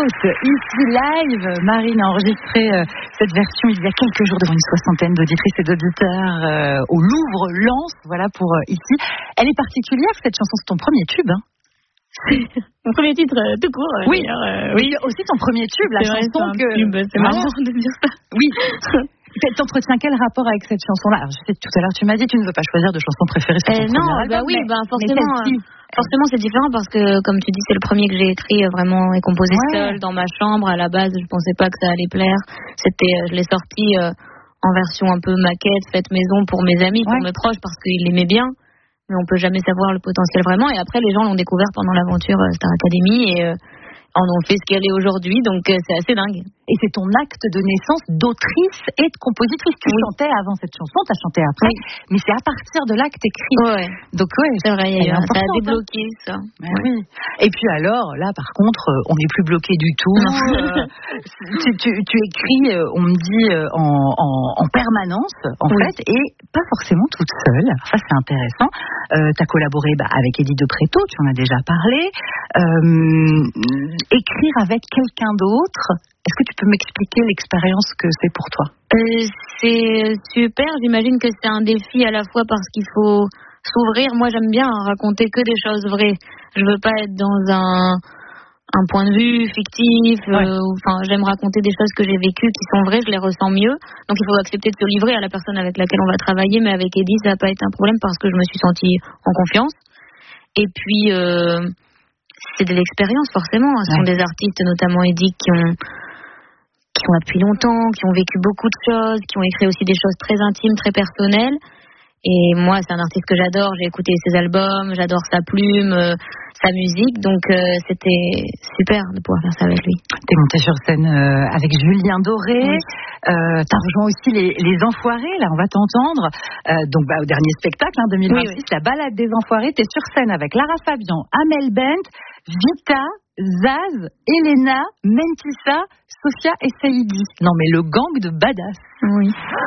ici live. Marine a enregistré cette version il y a quelques jours devant une soixantaine d'auditrices et d'auditeurs au Louvre-Lens. Voilà pour ici. Elle est particulière, cette chanson, c'est ton premier tube, hein? Mon premier titre tout court. Oui, oui. Aussi ton premier tube, la chanson que... C'est marrant de dire ça. Oui. T'entretiens quel rapport avec cette chanson-là? Alors, je sais, tout à l'heure, tu m'as dit que tu ne veux pas choisir de chanson préférée sur ton premier album. Forcément, c'est différent parce que, comme tu dis, c'est le premier que j'ai écrit vraiment et composé seul dans ma chambre. À la base, je pensais pas que ça allait plaire. Je l'ai sorti en version un peu maquette, faite maison pour mes amis, pour mes proches, parce qu'ils l'aimaient bien. Mais on peut jamais savoir le potentiel vraiment. Et après, les gens l'ont découvert pendant l'aventure Star Academy et en ont fait ce qu'elle est aujourd'hui. Donc, c'est assez dingue. Et c'est ton acte de naissance d'autrice et de compositrice. Tu chantais avant cette chanson, tu as chanté après, mais c'est à partir de là que tu écris. Ouais. Donc, c'est vrai, ça a débloqué ça. Oui. Et puis alors, là, par contre, on n'est plus bloqué du tout. Tu écris, on me dit, en permanence, en fait, et pas forcément toute seule. Ça, c'est intéressant. Tu as collaboré avec Edith de Pretto, tu en as déjà parlé. Écrire avec quelqu'un d'autre, est-ce que tu peux m'expliquer l'expérience que c'est pour toi? C'est super, j'imagine que c'est un défi à la fois parce qu'il faut s'ouvrir. Moi, j'aime bien raconter que des choses vraies. Je veux pas être dans un point de vue fictif. J'aime raconter des choses que j'ai vécues qui sont vraies, je les ressens mieux. Donc, il faut accepter de se livrer à la personne avec laquelle on va travailler. Mais avec Edith, ça n'a pas été un problème parce que je me suis sentie en confiance. Et puis... c'est de l'expérience forcément. Ce sont des artistes, notamment Edith, qui ont depuis longtemps, qui ont vécu beaucoup de choses, qui ont écrit aussi des choses très intimes, très personnelles. Et moi, c'est un artiste que j'adore. J'ai écouté ses albums, j'adore sa plume, sa musique. Donc, c'était super de pouvoir faire ça avec lui. T'es montée sur scène avec Julien Doré. T'as rejoint aussi les Enfoirés. Là, on va t'entendre. Donc, au dernier spectacle, 2026, la balade des Enfoirés. T'es sur scène avec Lara Fabian, Amel Bent, Vita, Zaz, Elena, Mentissa, Sophia et Saïdi. Non, mais le gang de badass. Oui.